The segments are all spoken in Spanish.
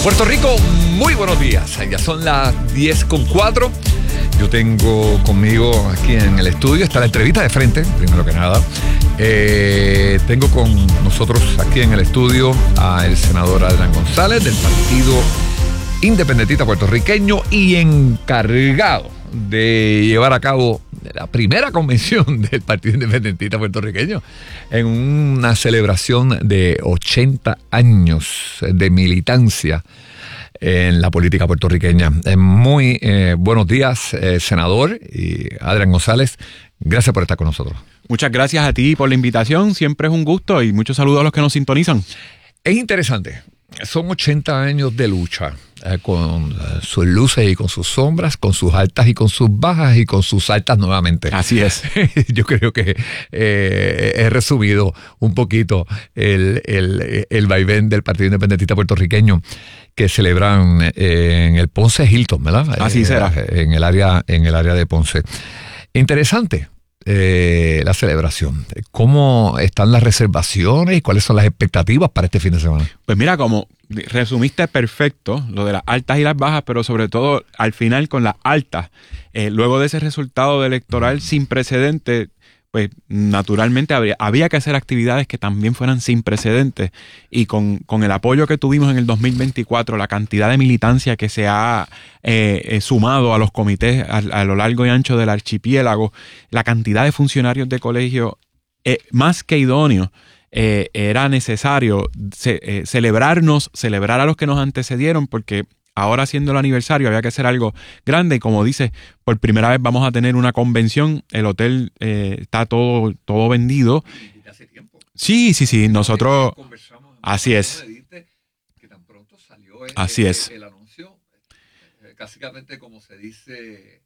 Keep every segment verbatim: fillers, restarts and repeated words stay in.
Puerto Rico, muy buenos días. Ya son las diez con cuatro. Yo tengo conmigo aquí en el estudio, está la entrevista de frente, primero que nada. Eh, tengo con nosotros aquí en el estudio al senador Adrián González del Partido Independentista Puertorriqueño y encargado de llevar a cabo la primera convención del Partido Independentista Puertorriqueño en una celebración de ochenta años de militancia en la política puertorriqueña. Muy eh, buenos días, eh, senador y Adrián González. Gracias por estar con nosotros. Muchas gracias a ti por la invitación. Siempre es un gusto y muchos saludos a los que nos sintonizan. Es interesante. Son ochenta años de lucha, eh, con eh, sus luces y con sus sombras, con sus altas y con sus bajas y con sus altas nuevamente. Así es. Yo creo que eh, he resumido un poquito el, el, el vaivén del Partido Independentista Puertorriqueño que celebran eh, en el Ponce Hilton, ¿verdad? Así será. Eh, en el área, en el área de Ponce. Interesante. Eh, la celebración. ¿Cómo están las reservaciones y cuáles son las expectativas para este fin de semana? Pues mira, como resumiste perfecto lo de las altas y las bajas, pero sobre todo al final con las altas, eh, luego de ese resultado electoral sin precedentes, pues naturalmente habría, había que hacer actividades que también fueran sin precedentes, y con, con el apoyo que tuvimos en el dos mil veinticuatro, la cantidad de militancia que se ha eh, eh, sumado a los comités a, a lo largo y ancho del archipiélago, la cantidad de funcionarios de colegio, eh, más que idóneo, eh, era necesario ce- eh, celebrarnos, celebrar a los que nos antecedieron, porque ahora siendo el aniversario había que hacer algo grande y, como dices, por primera vez vamos a tener una convención. El hotel eh, está todo, todo vendido. Hace tiempo. Sí, sí, sí. Nosotros... Así es. Que tan pronto salió el, Así el, es. el anuncio, eh, básicamente como se dice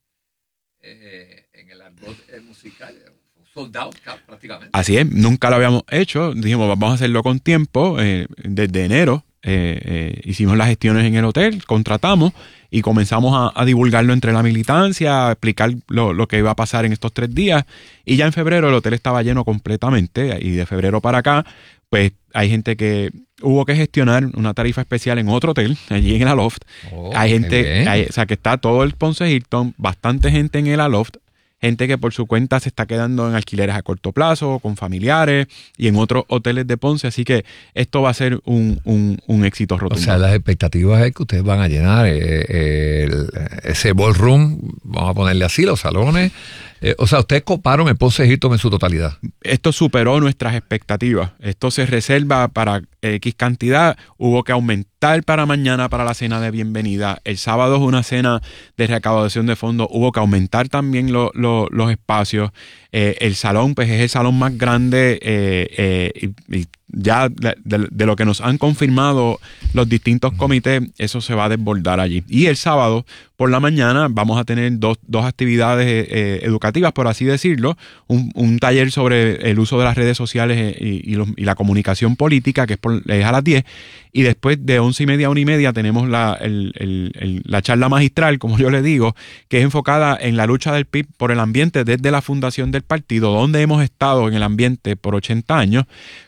eh, en el argot eh, musical, sold out prácticamente. Así es. Nunca lo habíamos hecho. Dijimos, vamos a hacerlo con tiempo. Eh, desde enero. Eh, eh, hicimos las gestiones en el hotel, contratamos y comenzamos a, a divulgarlo entre la militancia, a explicar lo, lo que iba a pasar en estos tres días, y ya en febrero el hotel estaba lleno completamente, y de febrero para acá pues hay gente que hubo que gestionar una tarifa especial en otro hotel, allí en el Aloft. Oh, hay gente, hay, o sea que está todo el Ponce Hilton, bastante gente en el Aloft, gente que por su cuenta se está quedando en alquileres a corto plazo, con familiares y en otros hoteles de Ponce. Así que esto va a ser un, un, un éxito rotundo. O sea, las expectativas es que ustedes van a llenar eh, el, ese ballroom, vamos a ponerle así, los salones. Eh, o sea, ustedes coparon el Ponce Hilton en su totalidad. Esto superó nuestras expectativas. Esto se reserva para X cantidad. Hubo que aumentar para mañana para la cena de bienvenida. El sábado es una cena de recaudación de fondos. Hubo que aumentar también lo, lo, los espacios. Eh, el salón, pues es el salón más grande eh, eh, y, y ya de, de, de lo que nos han confirmado los distintos comités, eso se va a desbordar allí. Y el sábado por la mañana vamos a tener dos, dos actividades eh, educativas, por así decirlo. Un, un taller sobre el uso de las redes sociales y, y, los, y la comunicación política, que es, por, es a las diez. Y después de once y media a una y media tenemos la, el, el, el, la charla magistral, como yo le digo, que es enfocada en la lucha del P I B por el ambiente desde la fundación del partido, donde hemos estado en el ambiente por ochenta años,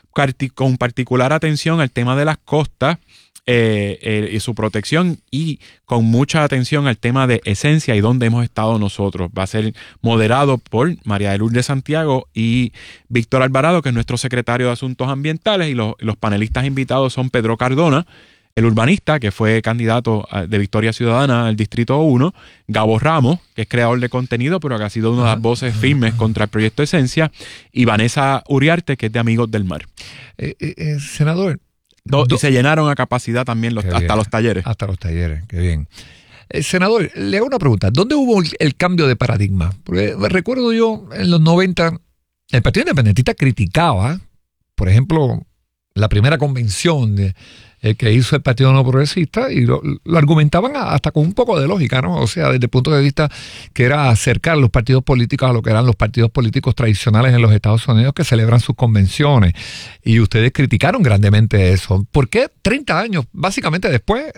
con particular atención al tema de las costas eh, eh, y su protección, y con mucha atención al tema de esencia y dónde hemos estado nosotros. Va a ser moderado por María de Lourdes Santiago y Víctor Alvarado, que es nuestro secretario de Asuntos Ambientales, y los, los panelistas invitados son Pedro Cardona, el urbanista, que fue candidato de Victoria Ciudadana al Distrito uno, Gabo Ramos, que es creador de contenido, pero que ha sido una de las voces firmes contra el proyecto Esencia, y Vanessa Uriarte, que es de Amigos del Mar. Eh, eh, eh, senador. Do, do, y se llenaron a capacidad también los, hasta bien, los talleres. Hasta los talleres, qué bien. Eh, senador, le hago una pregunta. ¿Dónde hubo el, el cambio de paradigma? Porque recuerdo yo, en los noventa, el Partido Independentista criticaba, por ejemplo, la primera convención de, eh, que hizo el Partido No Progresista, y lo, lo argumentaban hasta con un poco de lógica, ¿no? O sea, desde el punto de vista que era acercar los partidos políticos a lo que eran los partidos políticos tradicionales en los Estados Unidos, que celebran sus convenciones. Y ustedes criticaron grandemente eso. ¿Por qué treinta años, básicamente después,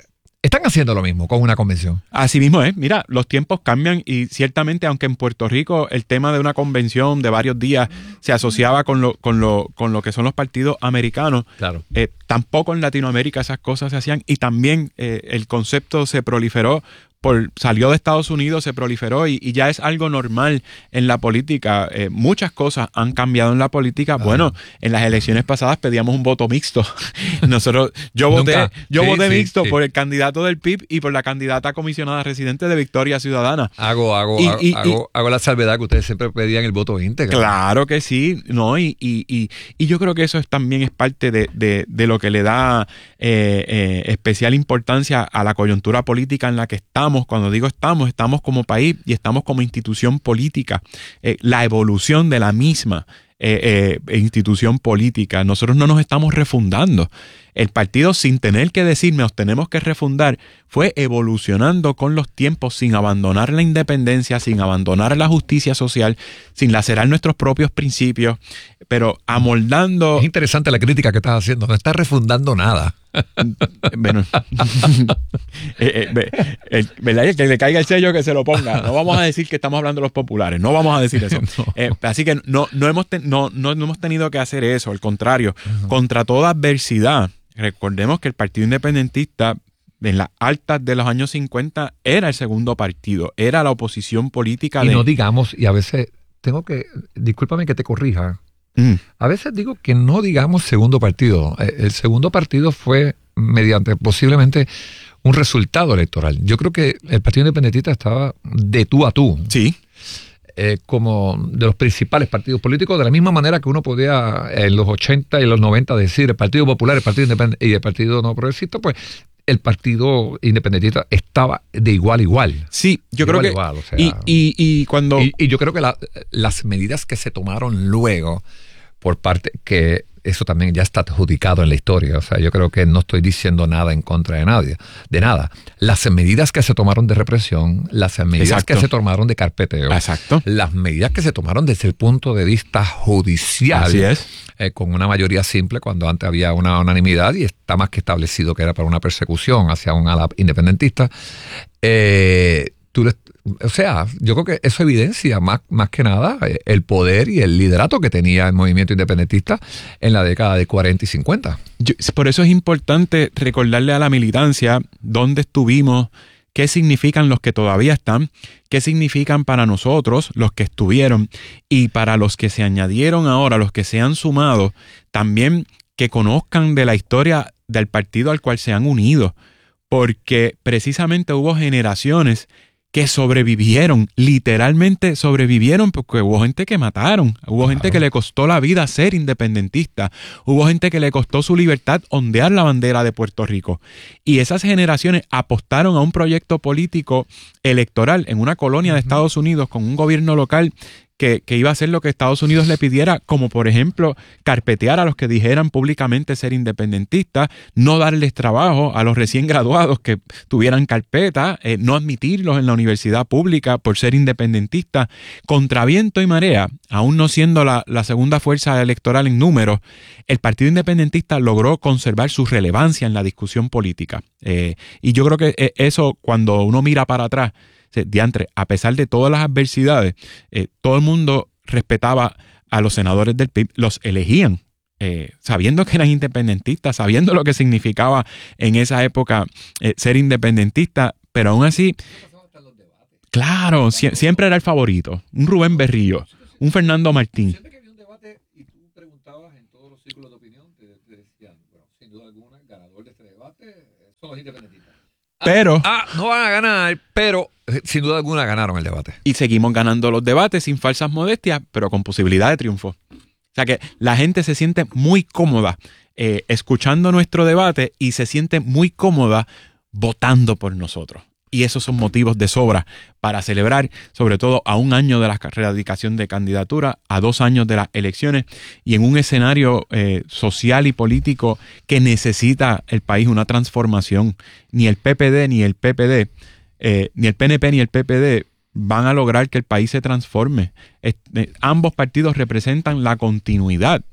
están haciendo lo mismo con una convención. Así mismo es. Mira, los tiempos cambian y ciertamente, aunque en Puerto Rico el tema de una convención de varios días se asociaba con lo, con lo, con lo que son los partidos americanos, claro. eh, tampoco en Latinoamérica esas cosas se hacían y también eh, el concepto se proliferó. Por, salió de Estados Unidos, se proliferó y, y ya es algo normal en la política. Eh, muchas cosas han cambiado en la política. Ah. Bueno, en las elecciones pasadas pedíamos un voto mixto. Nosotros, yo voté, Nunca. yo sí, voté sí, mixto sí. por el candidato del P I B y por la candidata comisionada residente de Victoria Ciudadana. Hago, hago, y, hago, y, hago, hago la salvedad que ustedes siempre pedían el voto íntegro. Claro que sí, no, y, y, y, y yo creo que eso es, también es parte de, de, de lo que le da eh, eh, especial importancia a la coyuntura política en la que estamos. Cuando digo estamos, estamos como país y estamos como institución política. Eh, la evolución de la misma eh, eh, institución política. Nosotros no nos estamos refundando. El partido, sin tener que decirme os tenemos que refundar, fue evolucionando con los tiempos sin abandonar la independencia, sin abandonar la justicia social, sin lacerar nuestros propios principios, pero amoldando... Es interesante la crítica que estás haciendo. No estás refundando nada. Bueno, eh, eh, el, ¿verdad? Que le caiga el sello, que se lo ponga. No vamos a decir que estamos hablando de los populares, no vamos a decir eso. No. Eh, así que no, no, hemos te, no, no, no hemos tenido que hacer eso, al contrario, uh-huh. contra toda adversidad. Recordemos que el Partido Independentista en las altas de los años cincuenta era el segundo partido, era la oposición política. Y de... no digamos, y a veces tengo que, discúlpame que te corrija, mm. a veces digo que no digamos segundo partido. El segundo partido fue mediante posiblemente un resultado electoral. Yo creo que el Partido Independentista estaba de tú a tú. Sí. Eh, como de los principales partidos políticos, de la misma manera que uno podía en los ochenta y los noventa decir el Partido Popular, el Partido Independentista y el Partido No Progresista, pues el Partido Independentista estaba de igual a igual. Sí, yo creo que... Igual, o sea, y, y, y cuando... Y, y yo creo que la, las medidas que se tomaron luego por parte que... Eso también ya está adjudicado en la historia. O sea, yo creo que no estoy diciendo nada en contra de nadie, de nada. Las medidas que se tomaron de represión, las medidas Exacto. que se tomaron de carpeteo, Exacto. las medidas que se tomaron desde el punto de vista judicial, Así es. Eh, con una mayoría simple cuando antes había una unanimidad y está más que establecido que era para una persecución hacia un ala independentista. Eh, tú le, O sea, yo creo que eso evidencia más, más que nada el poder y el liderato que tenía el movimiento independentista en la década de cuarenta y cincuenta. Yo, por eso es importante recordarle a la militancia dónde estuvimos, qué significan los que todavía están, qué significan para nosotros los que estuvieron y para los que se añadieron ahora, los que se han sumado, también que conozcan de la historia del partido al cual se han unido, porque precisamente hubo generaciones que sobrevivieron, literalmente sobrevivieron porque hubo gente que mataron, hubo claro. gente que le costó la vida ser independentista, hubo gente que le costó su libertad ondear la bandera de Puerto Rico. Y esas generaciones apostaron a un proyecto político electoral en una colonia de Estados Unidos con un gobierno local Que, que iba a hacer lo que Estados Unidos le pidiera, como por ejemplo carpetear a los que dijeran públicamente ser independentistas, no darles trabajo a los recién graduados que tuvieran carpeta, eh, no admitirlos en la universidad pública por ser independentistas, contra viento y marea, aún no siendo la, la segunda fuerza electoral en números, el Partido Independentista logró conservar su relevancia en la discusión política. Eh, y yo creo que eso, cuando uno mira para atrás, diantre, a pesar de todas las adversidades, eh, todo el mundo respetaba a los senadores del P I B, los elegían, eh, sabiendo que eran independentistas, sabiendo lo que significaba en esa época eh, ser independentista, pero aún así, claro, si, siempre era el favorito, un Rubén Berrío, un Fernando Martín. Siempre que había un debate y tú preguntabas en todos los círculos de opinión, te, te decían, bueno, sin duda alguna, el ganador de este debate son los independentistas. Pero ah, ah, no van a ganar, pero sin duda alguna ganaron el debate. Y seguimos ganando los debates sin falsas modestias, pero con posibilidad de triunfo. O sea que la gente se siente muy cómoda eh, escuchando nuestro debate y se siente muy cómoda votando por nosotros. Y esos son motivos de sobra para celebrar, sobre todo a un año de la erradicación de candidatura, a dos años de las elecciones y en un escenario eh, social y político que necesita el país una transformación. Ni el P P D ni el P P D, eh, ni el P N P ni el P P D van a lograr que el país se transforme. Eh, ambos partidos representan la continuidad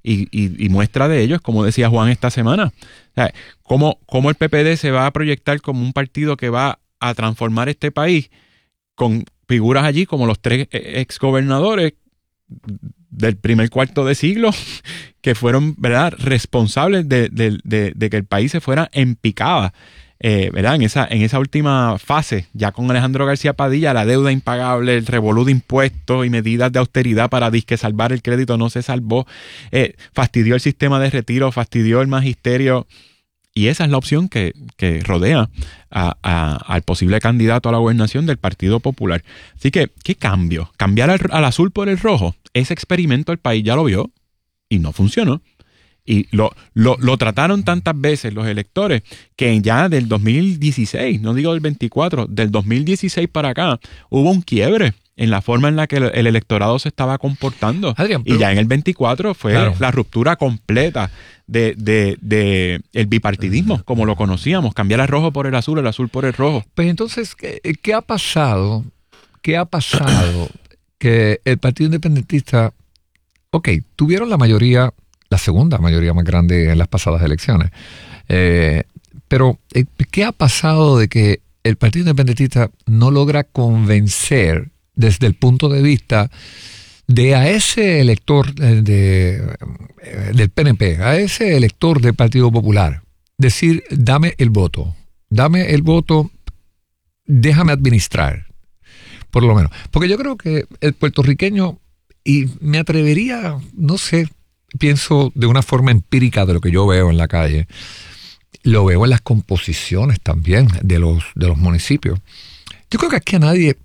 Y, y, y muestra de ello es, como decía Juan esta semana, o sea, cómo, cómo el P P D se va a proyectar como un partido que va a transformar este país con figuras allí como los tres exgobernadores del primer cuarto de siglo que fueron, ¿verdad?, responsables de, de, de, de que el país se fuera en picada. Eh, ¿verdad? En esa, en esa última fase, ya con Alejandro García Padilla, la deuda impagable, el revolú de impuestos y medidas de austeridad para disque salvar el crédito no se salvó, eh, fastidió el sistema de retiro, fastidió el magisterio, y esa es la opción que, que rodea a, a, al posible candidato a la gobernación del Partido Popular. Así que, ¿qué cambio? ¿Cambiar al, al azul por el rojo? Ese experimento el país ya lo vio y no funcionó. Y lo, lo, lo trataron tantas veces los electores que ya del dos mil dieciséis, no digo del veinticuatro, del dos mil dieciséis para acá, hubo un quiebre en la forma en la que el, el electorado se estaba comportando. Adrián, pero, y ya en el veinticuatro fue claro, la ruptura completa de, de, de el bipartidismo, como lo conocíamos, cambiar el rojo por el azul, el azul por el rojo. Pues entonces, ¿qué, qué ha pasado? ¿Qué ha pasado? Que el Partido Independentista, ok, tuvieron la mayoría, la segunda mayoría más grande en las pasadas elecciones. Eh, pero, ¿qué ha pasado de que el Partido Independentista no logra convencer desde el punto de vista de a ese elector de, de, del P N P, a ese elector del Partido Popular, decir, dame el voto, dame el voto, déjame administrar, por lo menos? Porque yo creo que el puertorriqueño, y me atrevería, no sé, pienso de una forma empírica de lo que yo veo en la calle, lo veo en las composiciones también de los, de los municipios. Yo creo que aquí a nadie,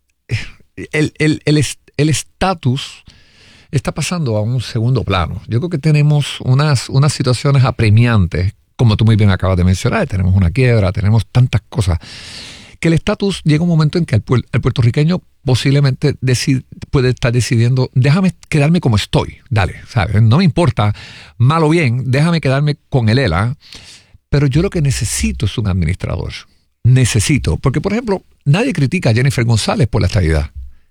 el el el el estatus está pasando a un segundo plano. Yo creo que tenemos unas, unas situaciones apremiantes, como tú muy bien acabas de mencionar. Tenemos una quiebra, tenemos tantas cosas, que el estatus llega un momento en que el, el puertorriqueño posiblemente decide, puede estar decidiendo, déjame quedarme como estoy, dale, ¿sabes? No me importa, mal o bien, déjame quedarme con el E L A, pero yo lo que necesito es un administrador. Necesito, porque por ejemplo, nadie critica a Jennifer González por la estadidad.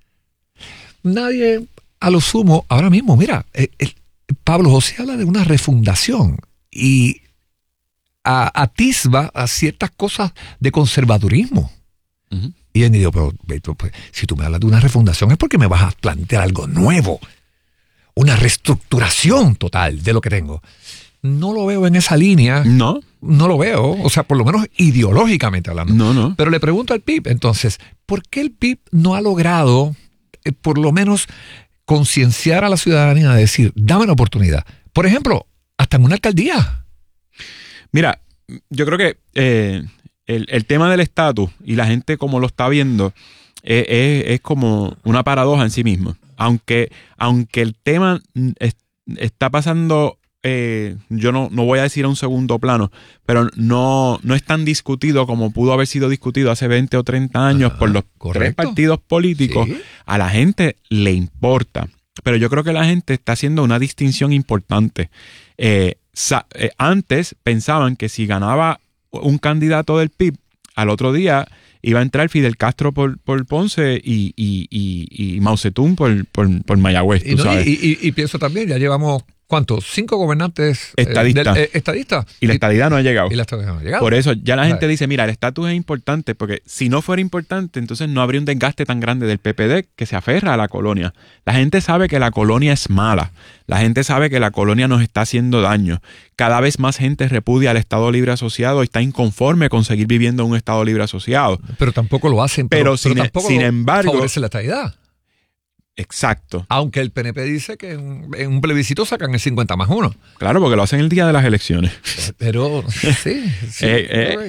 Nadie, a lo sumo, ahora mismo, mira, el, el, Pablo José habla de una refundación y a, atisba a ciertas cosas de conservadurismo. Uh-huh. Y él me dijo, pero, pero pues, si tú me hablas de una refundación es porque me vas a plantear algo nuevo, una reestructuración total de lo que tengo. No lo veo en esa línea. No. No lo veo, o sea, por lo menos ideológicamente hablando. No, no. Pero le pregunto al P I B, entonces, ¿por qué el P I B no ha logrado, eh, por lo menos, concienciar a la ciudadanía de decir, dame la oportunidad? Por ejemplo, hasta en una alcaldía. Mira, yo creo que eh, el, el tema del estatus y la gente como lo está viendo eh, es, es como una paradoja en sí mismo. Aunque, aunque el tema es, está pasando... Eh, yo no, no voy a decir a un segundo plano, pero no, no es tan discutido como pudo haber sido discutido hace veinte o treinta años ah, por los correcto. tres partidos políticos. ¿Sí? A la gente le importa, pero yo creo que la gente está haciendo una distinción importante. Eh, sa- eh, antes pensaban que si ganaba un candidato del P I B, al otro día iba a entrar Fidel Castro por, por Ponce y, y, y, y Mao Zedong por, por, por Mayagüez. Y, no, y, y, y pienso también, ya llevamos... ¿Cuántos? ¿Cinco gobernantes estadistas? Eh, eh, estadista. Y la estadidad no ha llegado. Y la estadidad no ha llegado. Por eso ya la gente dice, mira, el estatus es importante, porque si no fuera importante, entonces no habría un desgaste tan grande del P P D que se aferra a la colonia. La gente sabe que la colonia es mala. La gente sabe que la colonia nos está haciendo daño. Cada vez más gente repudia al Estado Libre Asociado y está inconforme con seguir viviendo en un Estado Libre Asociado. Pero tampoco lo hacen. Pero, pero, pero sin, tampoco sin embargo... favorece la estadidad. Exacto. Aunque el P N P dice que en, en un plebiscito sacan el cincuenta más uno. Claro, porque lo hacen el día de las elecciones. Pero sí. sí eh, eh,